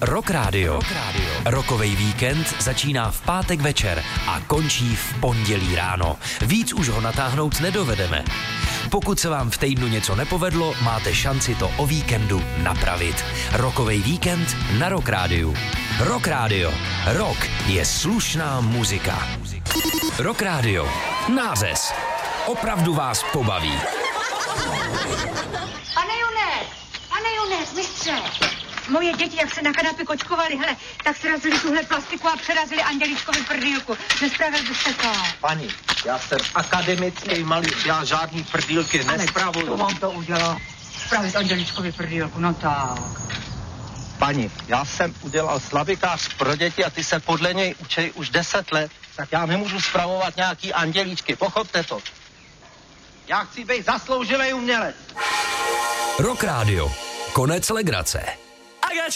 Rock Radio. Rockovej víkend začíná v pátek večer a končí v pondělí ráno. Víc už ho natáhnout nedovedeme. Pokud se vám v týdnu něco nepovedlo, máte šanci to o víkendu napravit. Rockovej víkend na Rock Radio. Rock Radio. Rock je slušná muzika. Rock Radio. Nářez. Opravdu vás pobaví. Pane Junes, mistře. Moje děti, jak se na kanapě kočkovali, hele, tak srazili tuhle plastiku a přerazili Anděličkovi prdýlku. Nespravil byste to. Paní, já jsem akademický malíř, já žádný prdýlky nespravuju. To vám to udělal. Spravit Anděličkovi prdýlku, no tak. Paní, já jsem udělal slavikář pro děti a ty se podle něj učej už 10 let, tak já nemůžu spravovat nějaký andělíčky, pochopte to. Já chci být zasloužilý umělec. Rock Radio. Konec legrace.